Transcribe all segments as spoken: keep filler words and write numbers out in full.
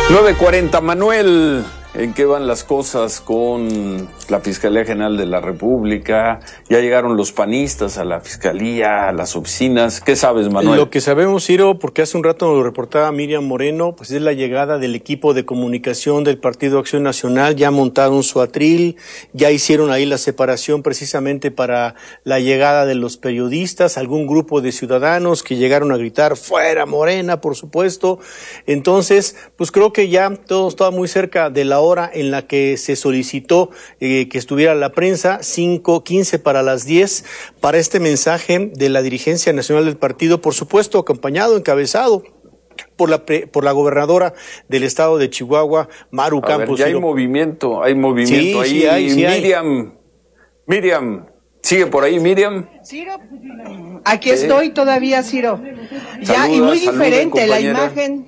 nueve cuarenta, Manuel, ¿en qué van las cosas con la Fiscalía General de la República? Ya llegaron los panistas a la Fiscalía, a las oficinas. ¿Qué sabes, Manuel? Lo que sabemos, Ciro, porque hace un rato nos lo reportaba Miriam Moreno, pues es la llegada del equipo de comunicación del Partido Acción Nacional. Ya montaron su atril, ya hicieron ahí la separación precisamente para la llegada de los periodistas, algún grupo de ciudadanos que llegaron a gritar fuera Morena, por supuesto. Entonces, pues creo que ya todo estaba muy cerca de la hora en la que se solicitó eh, que estuviera la prensa, cinco quince para las diez, para este mensaje de la dirigencia nacional del partido, por supuesto acompañado, encabezado por la pre, por la gobernadora del estado de Chihuahua, Maru A Campos. Ver, ya hay movimiento, hay movimiento sí, ahí. Sí hay, sí Miriam, hay. Miriam, ¿sigue por ahí, Miriam? Ciro, aquí estoy todavía, Ciro. Ya, Saluda, y muy saluda, diferente la compañera. imagen.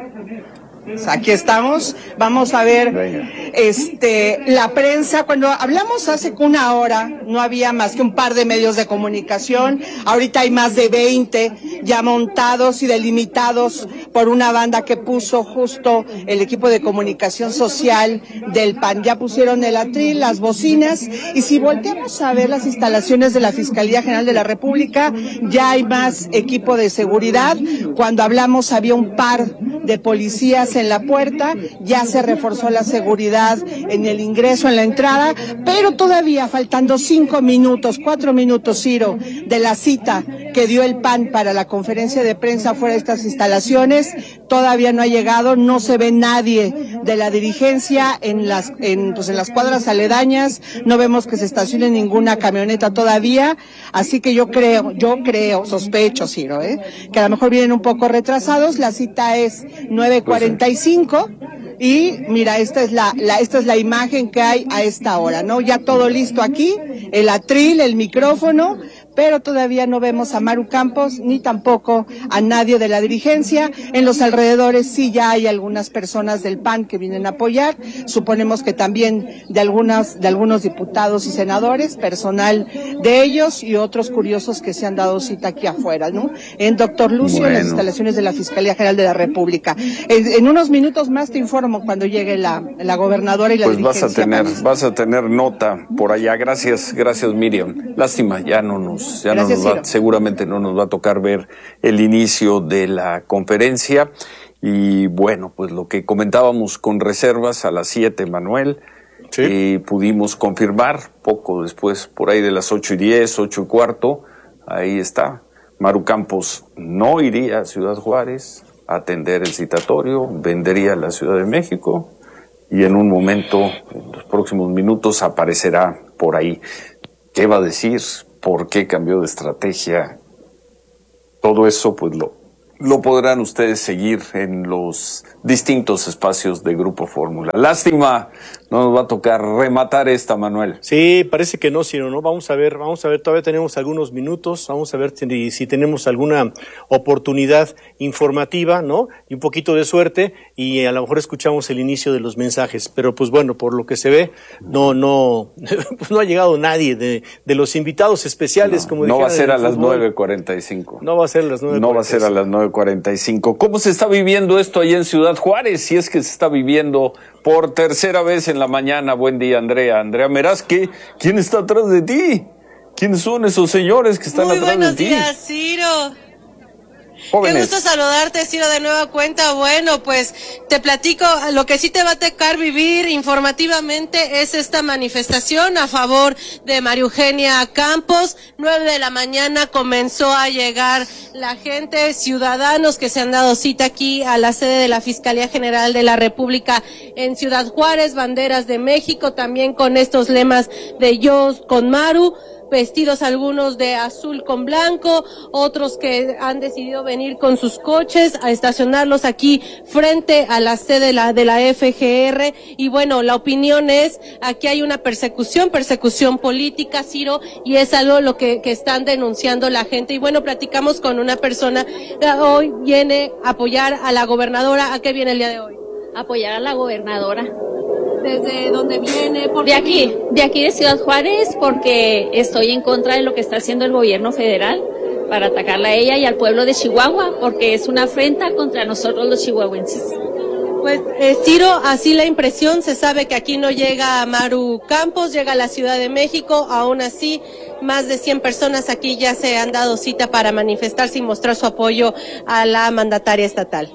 Aquí estamos, vamos a ver, Venga. este, la prensa, cuando hablamos hace una hora, no había más que un par de medios de comunicación, ahorita hay más de veinte, ya montados y delimitados por una banda que puso justo el equipo de comunicación social del P A N, ya pusieron el atril, las bocinas, y si volteamos a ver las instalaciones de la Fiscalía General de la República, ya hay más equipo de seguridad, cuando hablamos había un par de policías en la puerta, ya se reforzó la seguridad en el ingreso, en la entrada, pero todavía faltando cinco minutos, cuatro minutos, Ciro, de la cita que dio el P A N para la conferencia de prensa fuera de estas instalaciones, todavía no ha llegado, no se ve nadie de la dirigencia en las, en, pues en las cuadras aledañas, no vemos que se estacione ninguna camioneta todavía, así que yo creo, yo creo, sospecho, Ciro, ¿eh? que a lo mejor vienen un poco retrasados, la cita es nueve cuarenta y cinco y mira, esta es la, la esta es la imagen que hay a esta hora, ¿no? Ya todo listo aquí, el atril, el micrófono, pero todavía no vemos a Maru Campos ni tampoco a nadie de la dirigencia. En los alrededores sí ya hay algunas personas del P A N que vienen a apoyar, suponemos que también de algunas de algunos diputados y senadores, personal de ellos y otros curiosos que se han dado cita aquí afuera, ¿no? En Doctor Lucio, bueno. En las instalaciones de la Fiscalía General de la República. En, en unos minutos más te informo cuando llegue la, la gobernadora y la pues dirigencia. Pues vas a tener, panista. vas a tener nota por allá. Gracias, gracias Miriam. Lástima, ya no nos Ya Gracias, no nos va, seguramente no nos va a tocar ver el inicio de la conferencia. Y bueno, pues lo que comentábamos con reservas a las siete, Manuel, sí. eh, pudimos confirmar poco después, por ahí de las ocho y diez, ocho y cuarto, ahí está. Maru Campos no iría a Ciudad Juárez a atender el citatorio, vendería a la Ciudad de México y en un momento, en los próximos minutos, aparecerá por ahí. ¿Qué va a decir? ¿Por qué cambió de estrategia? Todo eso pues lo, lo podrán ustedes seguir en los distintos espacios de Grupo Fórmula. Lástima, no nos va a tocar rematar esta, Manuel. Sí, parece que no, Ciro, ¿no? Vamos a ver, vamos a ver, todavía tenemos algunos minutos, vamos a ver si, si tenemos alguna oportunidad informativa, ¿no? Y un poquito de suerte, y a lo mejor escuchamos el inicio de los mensajes, pero pues bueno, por lo que se ve, no, no, pues no ha llegado nadie de, de los invitados especiales, no, como no va a ser a las fútbol. nueve cuarenta y cinco. No va a ser a las nueve cuarenta y cinco. No va a ser a las nueve cuarenta y cinco. ¿Cómo se está viviendo esto allá en Ciudad Juárez? Si es que se está viviendo por tercera vez en la mañana. Buen día, Andrea. Andrea Meraz, ¿qué? ¿Quién está atrás de ti? ¿Quiénes son esos señores que están Muy atrás de ti? Muy buenos días, Ciro. Jóvenes. Qué gusto saludarte, Ciro, de nueva cuenta. Bueno, pues te platico, lo que sí te va a tocar vivir informativamente es esta manifestación a favor de María Eugenia Campos. Nueve de la mañana comenzó a llegar la gente, ciudadanos que se han dado cita aquí a la sede de la Fiscalía General de la República en Ciudad Juárez, banderas de México, también con estos lemas de Yo con Maru. Vestidos algunos de azul con blanco, otros que han decidido venir con sus coches a estacionarlos aquí frente a la sede de la, de la F G R. Y bueno, la opinión es, aquí hay una persecución, persecución política, Ciro, y es algo lo que, que están denunciando la gente. Y bueno, platicamos con una persona que hoy viene a apoyar a la gobernadora. ¿A qué viene el día de hoy? Apoyar a la gobernadora. ¿Desde dónde viene? ¿Por de aquí, viene? de aquí de Ciudad Juárez, porque estoy en contra de lo que está haciendo el gobierno federal para atacarla a ella y al pueblo de Chihuahua, porque es una afrenta contra nosotros los chihuahuenses. Pues eh, Ciro, así la impresión, se sabe que aquí no llega Maru Campos, llega a la Ciudad de México, aún así más de cien personas aquí ya se han dado cita para manifestarse y mostrar su apoyo a la mandataria estatal.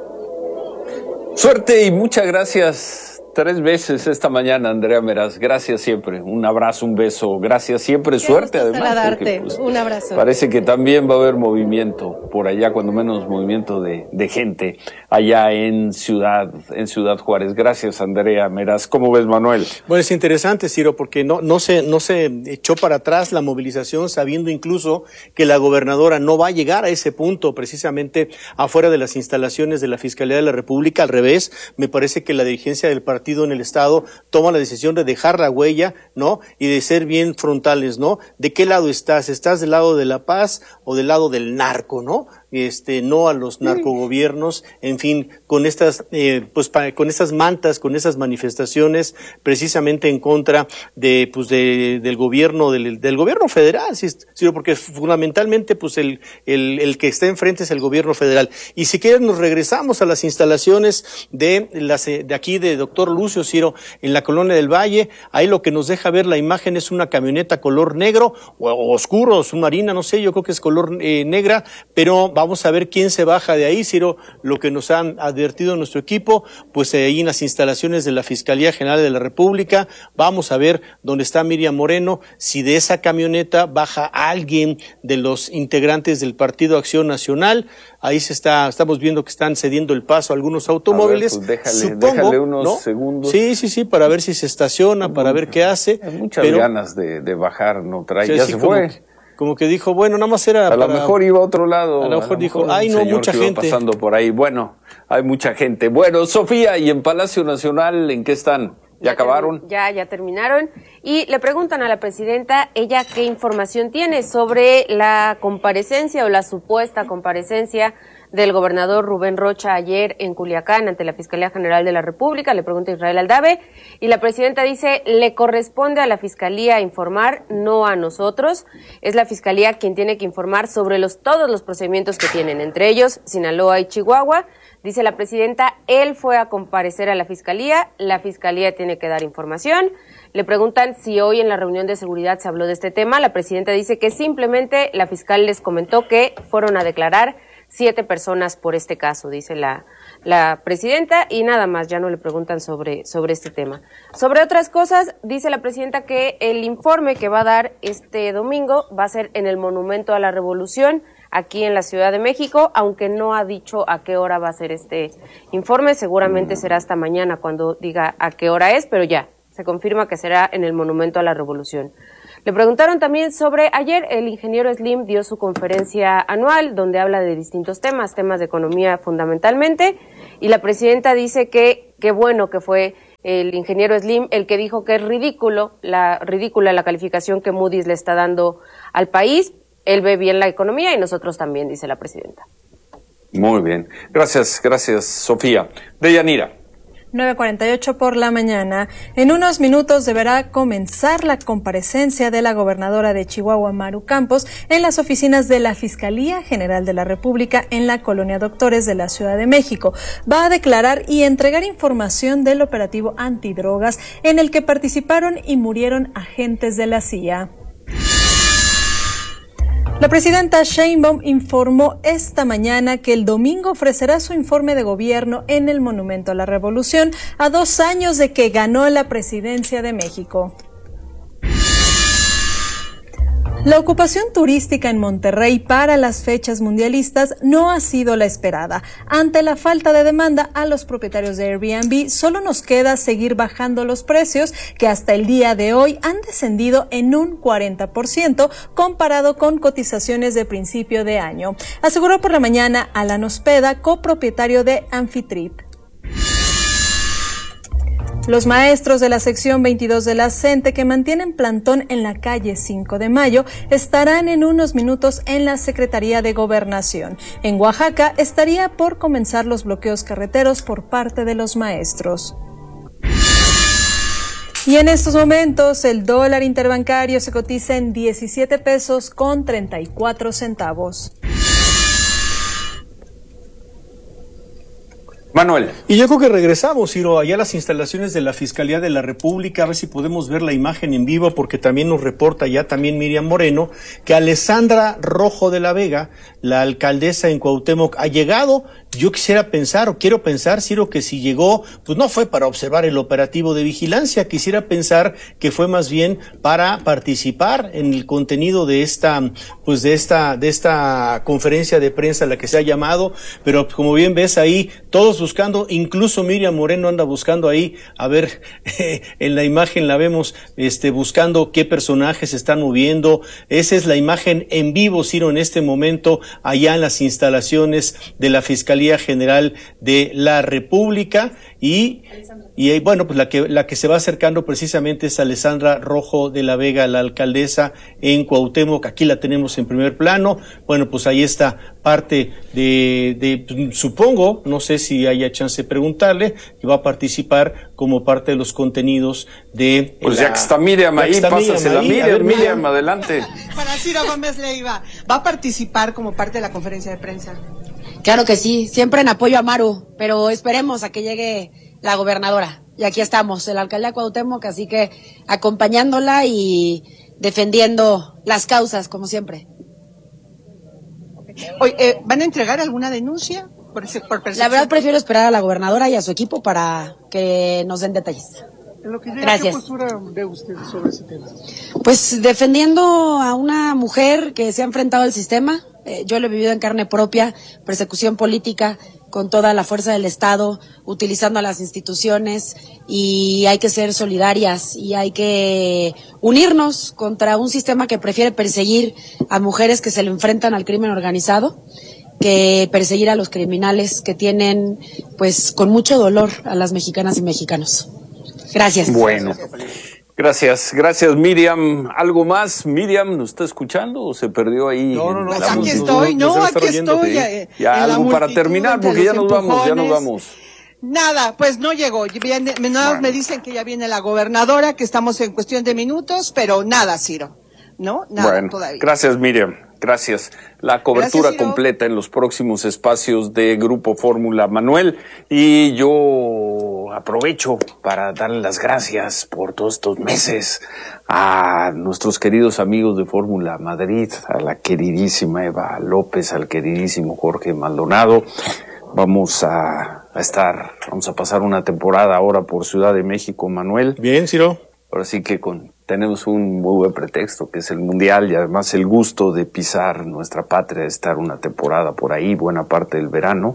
Suerte y muchas gracias. Tres veces esta mañana, Andrea Meraz. Gracias siempre. Un abrazo, un beso. Gracias siempre. Qué suerte, además. Porque, pues, un abrazo. Parece que también va a haber movimiento por allá, cuando menos movimiento de, de gente allá en Ciudad, en Ciudad Juárez. Gracias, Andrea Meraz. ¿Cómo ves, Manuel? Bueno, es interesante, Ciro, porque no, no se, no se echó para atrás la movilización, sabiendo incluso que la gobernadora no va a llegar a ese punto, precisamente afuera de las instalaciones de la Fiscalía de la República. Al revés, me parece que la dirigencia del partido en el Estado toma la decisión de dejar la huella, ¿no? Y de ser bien frontales, ¿no? ¿De qué lado estás? ¿Estás del lado de la paz o del lado del narco, no? Este, no a los narcogobiernos, en fin, con estas, eh, pues, pa, con estas mantas, con esas manifestaciones, precisamente en contra de, pues, de, del gobierno, del, del gobierno federal, sí, sí, porque fundamentalmente, pues, el, el, el que está enfrente es el gobierno federal. Y si quieres, nos regresamos a las instalaciones de las, de aquí de doctor Lucio, Ciro, en la Colonia del Valle. Ahí lo que nos deja ver la imagen es una camioneta color negro, o, o oscuro, submarina, no sé, yo creo que es color eh, negra, pero vamos a ver quién se baja de ahí, Ciro. Lo que nos han advertido nuestro equipo, pues eh, ahí en las instalaciones de la Fiscalía General de la República, vamos a ver dónde está Miriam Moreno, si de esa camioneta baja alguien de los integrantes del Partido Acción Nacional. Ahí se está, estamos viendo que están cediendo el paso a algunos automóviles. A ver, pues déjale, Supongo, déjale unos ¿no? segundos. Sí, sí, sí, para ver si se estaciona, para ver qué hace. Hay muchas pero, ganas de, de bajar, no trae, sí, ya sí, se como fue. Que, como que dijo, bueno, nada más era A para, lo mejor iba a otro lado. A lo mejor dijo, ay, no, mucha gente. Pasando por ahí. Bueno, hay mucha gente. Bueno, Sofía, ¿y en Palacio Nacional en qué están? ¿Ya, ¿Ya acabaron? Ya, ya terminaron. Y le preguntan a la presidenta, ella qué información tiene sobre la comparecencia o la supuesta comparecencia del gobernador Rubén Rocha ayer en Culiacán ante la Fiscalía General de la República. Le pregunta Israel Aldave y la presidenta dice, le corresponde a la Fiscalía informar, no a nosotros. Es la Fiscalía quien tiene que informar sobre los todos los procedimientos que tienen, entre ellos Sinaloa y Chihuahua. Dice la presidenta, él fue a comparecer a la Fiscalía, la Fiscalía tiene que dar información. Le preguntan si hoy en la reunión de seguridad se habló de este tema. La presidenta dice que simplemente la fiscal les comentó que fueron a declarar siete personas por este caso, dice la, la presidenta, y nada más, ya no le preguntan sobre, sobre este tema. Sobre otras cosas, dice la presidenta que el informe que va a dar este domingo va a ser en el Monumento a la Revolución, aquí en la Ciudad de México, aunque no ha dicho a qué hora va a ser este informe, seguramente será hasta mañana cuando diga a qué hora es, pero ya, se confirma que será en el Monumento a la Revolución. Le preguntaron también sobre, ayer el ingeniero Slim dio su conferencia anual donde habla de distintos temas, temas de economía fundamentalmente, y la presidenta dice que qué bueno que fue el ingeniero Slim el que dijo que es ridículo, la ridícula la calificación que Moody's le está dando al país. Él ve bien la economía y nosotros también, dice la presidenta. Muy bien. Gracias, gracias, Sofía. Deyanira. nueve cuarenta y ocho por la mañana. En unos minutos deberá comenzar la comparecencia de la gobernadora de Chihuahua, Maru Campos, en las oficinas de la Fiscalía General de la República en la Colonia Doctores de la Ciudad de México. Va a declarar y entregar información del operativo antidrogas en el que participaron y murieron agentes de la C I A. La presidenta Sheinbaum informó esta mañana que el domingo ofrecerá su informe de gobierno en el Monumento a la Revolución a dos años de que ganó la presidencia de México. La ocupación turística en Monterrey para las fechas mundialistas no ha sido la esperada. Ante la falta de demanda a los propietarios de Airbnb, solo nos queda seguir bajando los precios, que hasta el día de hoy han descendido en un cuarenta por ciento comparado con cotizaciones de principio de año, aseguró por la mañana Alan Ospeda, copropietario de Amphitrip. Los maestros de la sección veintidós de la CENTE que mantienen plantón en la calle cinco de mayo estarán en unos minutos en la Secretaría de Gobernación. En Oaxaca estaría por comenzar los bloqueos carreteros por parte de los maestros. Y en estos momentos el dólar interbancario se cotiza en diecisiete pesos con treinta y cuatro centavos. Manuel. Y yo creo que regresamos, Ciro, allá a las instalaciones de la Fiscalía de la República, a ver si podemos ver la imagen en vivo, porque también nos reporta ya también Miriam Moreno, que Alessandra Rojo de la Vega, la alcaldesa en Cuauhtémoc, ha llegado. Yo quisiera pensar, o quiero pensar, Ciro, que si llegó, pues no fue para observar el operativo de vigilancia, quisiera pensar que fue más bien para participar en el contenido de esta, pues de esta, de esta conferencia de prensa a la que se ha llamado, pero como bien ves ahí, todos buscando, incluso Miriam Moreno anda buscando ahí, a ver, eh, en la imagen la vemos, este, buscando qué personajes se están moviendo. Esa es la imagen en vivo, Ciro, en este momento, allá en las instalaciones de la Fiscalía General de la República, y, y bueno, pues la que, la que se va acercando precisamente es Alessandra Rojo de la Vega, la alcaldesa en Cuauhtémoc. Aquí la tenemos en primer plano. Bueno, pues ahí está parte de, de, supongo, no sé si haya chance de preguntarle, que va a participar como parte de los contenidos de... Pues la, ya que está Miriam ahí, pásasela. Miriam, Miriam, Miriam, adelante. Para Ciro Gómez Leiva, ¿va a participar como parte de la conferencia de prensa? Claro que sí, siempre en apoyo a Maru, pero esperemos a que llegue la gobernadora. Y aquí estamos, el alcalde de Cuauhtémoc, así que acompañándola y defendiendo las causas, como siempre. Oye, eh, ¿van a entregar alguna denuncia por, ese, por percepción? La verdad prefiero esperar a la gobernadora y a su equipo para que nos den detalles. En lo que llega, Gracias. ¿qué postura ve usted sobre ese tema? Pues defendiendo a una mujer que se ha enfrentado al sistema. Eh, yo lo he vivido en carne propia, persecución política con toda la fuerza del Estado, utilizando a las instituciones, y hay que ser solidarias y hay que unirnos contra un sistema que prefiere perseguir a mujeres que se le enfrentan al crimen organizado, que perseguir a los criminales que tienen, pues, con mucho dolor a las mexicanas y mexicanos. Gracias. Bueno. Gracias, gracias Miriam. ¿Algo más? Miriam, ¿nos está escuchando o se perdió ahí? No, no, no. Pues aquí estoy, no, no aquí estoy. Ya, ya algo para terminar, porque ya nos vamos, ya nos vamos. Nada, pues no llegó. Viene, bueno. Me dicen que ya viene la gobernadora, que estamos en cuestión de minutos, pero nada, Ciro. ¿No? Nada bueno, todavía. Gracias, Miriam. Gracias. La cobertura Gracias, completa en los próximos espacios de Grupo Fórmula, Manuel. Y yo aprovecho para darle las gracias por todos estos meses a nuestros queridos amigos de Fórmula Madrid, a la queridísima Eva López, al queridísimo Jorge Maldonado. Vamos a, a estar, vamos a pasar una temporada ahora por Ciudad de México, Manuel. Bien, Ciro. Ahora sí que con... tenemos un muy buen pretexto, que es el Mundial, y además el gusto de pisar nuestra patria, de estar una temporada por ahí, buena parte del verano,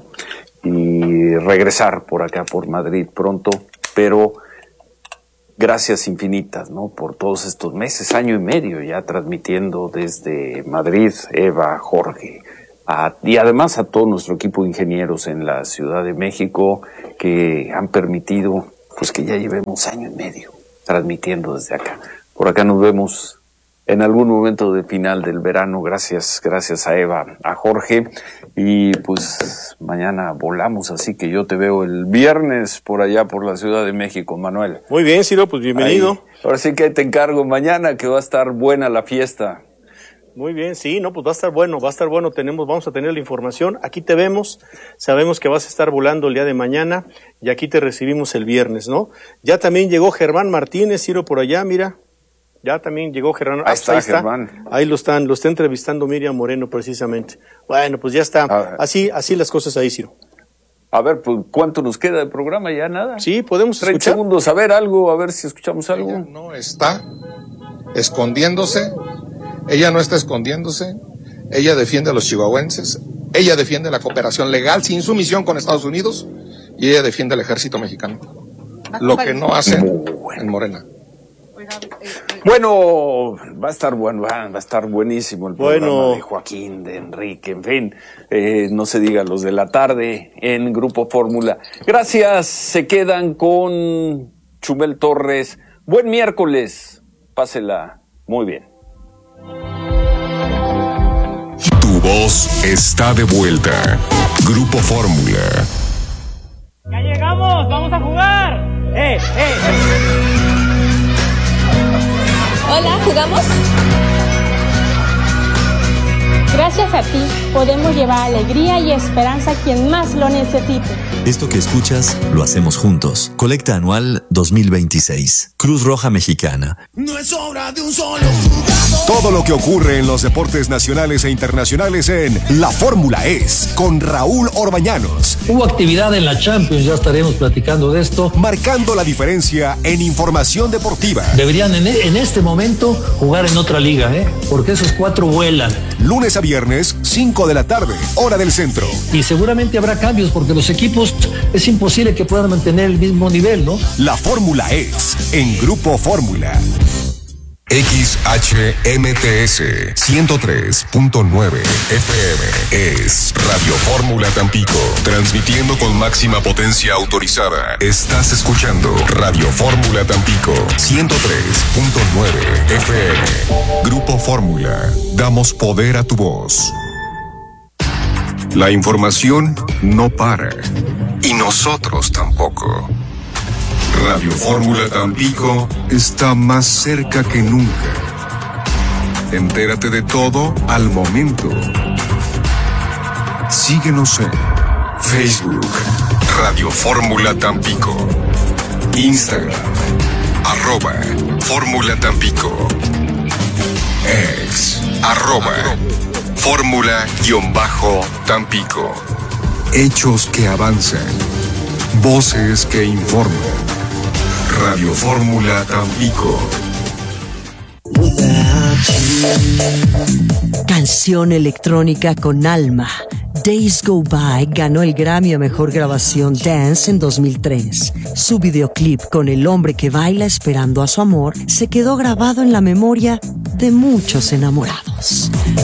y regresar por acá, por Madrid pronto, pero gracias infinitas, ¿no? Por todos estos meses, año y medio ya transmitiendo desde Madrid, Eva, Jorge, a, y además a todo nuestro equipo de ingenieros en la Ciudad de México, que han permitido, pues que ya llevemos año y medio transmitiendo desde acá. Por acá nos vemos en algún momento de final del verano. Gracias, gracias a Eva, a Jorge. Y pues mañana volamos, así que yo te veo el viernes por allá por la Ciudad de México, Manuel. Muy bien, Ciro, pues bienvenido. Ahí. Ahora sí que te encargo mañana, que va a estar buena la fiesta. Muy bien, sí, no, pues va a estar bueno, va a estar bueno, tenemos, vamos a tener la información, aquí te vemos, sabemos que vas a estar volando el día de mañana, y aquí te recibimos el viernes, ¿no? Ya también llegó Germán Martínez, Ciro, por allá, mira, ya también llegó Germán. Ahí está, ahí está Germán. Ahí lo están, lo está entrevistando Miriam Moreno precisamente. Bueno, pues ya está, así, así las cosas ahí, Ciro. A ver, pues, ¿cuánto nos queda de programa? ¿Ya nada? Sí, podemos treinta escuchar. segundos, a ver algo, a ver si escuchamos algo. Ella no está escondiéndose. Ella no está escondiéndose, ella defiende a los chihuahuenses, ella defiende la cooperación legal sin sumisión con Estados Unidos, y ella defiende al ejército mexicano, lo que no hacen en Morena. Bueno, va a estar bueno, va a estar buenísimo el programa bueno. de Joaquín, de Enrique, en fin, eh, no se diga los de la tarde en Grupo Fórmula. Gracias, se quedan con Chumel Torres. Buen miércoles, pásela muy bien. Tu voz está de vuelta. Grupo Fórmula. Ya llegamos, vamos a jugar. ¡Eh, eh! Hola, ¿jugamos? Gracias a ti podemos llevar alegría y esperanza a quien más lo necesite. Esto que escuchas, lo hacemos juntos. Colecta anual dos mil veintiséis. Cruz Roja Mexicana. No es obra de un solo jugador. Todo lo que ocurre en los deportes nacionales e internacionales en La Fórmula Es, con Raúl Orbañanos. Hubo actividad en la Champions, ya estaremos platicando de esto. Marcando la diferencia en información deportiva. Deberían en, en este momento jugar en otra liga, ¿eh? Porque esos cuatro vuelan. Lunes a viernes, cinco de la tarde, hora del centro. Y seguramente habrá cambios porque los equipos es imposible que puedan mantener el mismo nivel, ¿no? La Fórmula Es, en Grupo Fórmula. X H M T S ciento tres punto nueve F M es Radio Fórmula Tampico, transmitiendo con máxima potencia autorizada. Estás escuchando Radio Fórmula Tampico ciento tres punto nueve F M. Grupo Fórmula, damos poder a tu voz. La información no para, y nosotros tampoco. Radio Fórmula Tampico está más cerca que nunca. Entérate de todo al momento. Síguenos en Facebook, Radio Fórmula Tampico, Instagram, arroba Fórmula Tampico, X, arroba Fórmula-Tampico. Hechos que avanzan, voces que informan. Radio Fórmula Tampico. Canción electrónica con alma. Days Go By ganó el Grammy a Mejor Grabación Dance en dos mil tres. Su videoclip con el hombre que baila esperando a su amor se quedó grabado en la memoria de muchos enamorados.